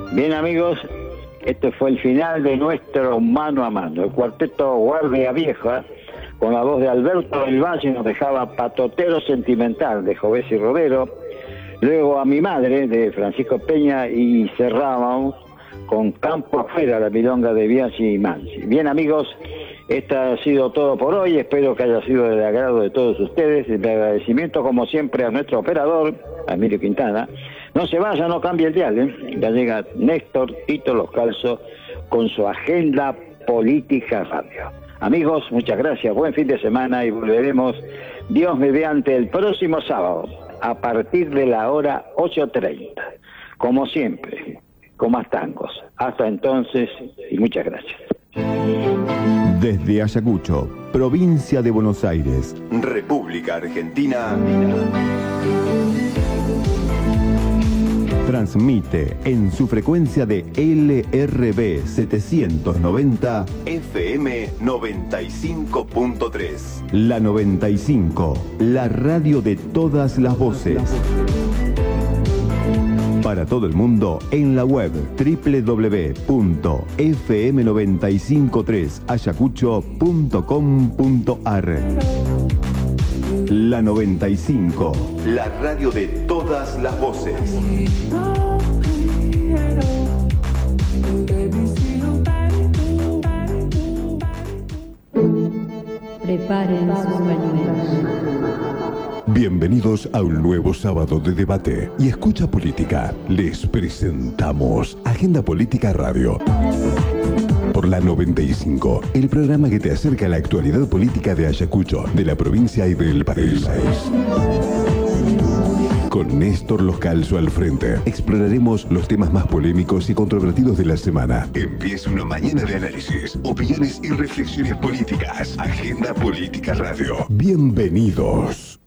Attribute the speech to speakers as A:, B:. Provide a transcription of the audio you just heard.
A: Bien, amigos, este fue el final de nuestro Mano a Mano. El cuarteto Guardia Vieja, con la voz de Alberto del Valle, nos dejaba Patotero Sentimental de Jovés y Rodero. Luego A mi madre de Francisco Peña, y cerrábamos con Campo Afuera, la milonga de Bianchi y Mansi. Bien, amigos, esto ha sido todo por hoy. Espero que haya sido del agrado de todos ustedes. El agradecimiento, como siempre, a nuestro operador, a Emilio Quintana. No se vaya, no cambie el dial, ¿eh? Ya llega Néstor Tito Los Calzos con su Agenda Política Radio. Amigos, muchas gracias, buen fin de semana, y volveremos, Dios mediante, el próximo sábado a partir de la hora 8:30, como siempre, con más tangos. Hasta entonces, y muchas gracias.
B: Desde Ayacucho, provincia de Buenos Aires, República Argentina, transmite en su frecuencia de LRB 790 FM 95.3. La 95, la radio de todas las voces. Para todo el mundo en la web www.fm953ayacucho.com.ar. La 95, la radio de todas las voces.
C: Preparen sus pañuelos.
D: Bienvenidos a un nuevo sábado de debate y escucha política. Les presentamos Agenda Política Radio. Por la 95, el programa que te acerca a la actualidad política de Ayacucho, de la provincia y del país. Con Néstor Los Calzos al frente, exploraremos los temas más polémicos y controvertidos de la semana. Empieza una mañana de análisis, opiniones y reflexiones políticas. Agenda Política Radio. Bienvenidos.